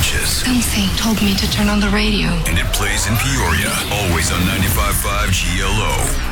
Mauritius. Something told me to turn on the radio. And it plays in Peoria, always on 95.5 GLO.